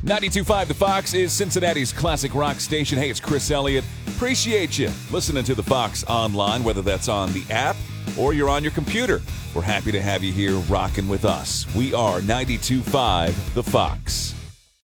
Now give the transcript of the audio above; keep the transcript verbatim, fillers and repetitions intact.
ninety-two point five The Fox is Cincinnati's classic rock station. Hey, it's Chris Elliott. Appreciate you listening to The Fox online, whether that's on the app or you're on your computer. We're happy to have you here rocking with us. We are ninety-two point five The Fox.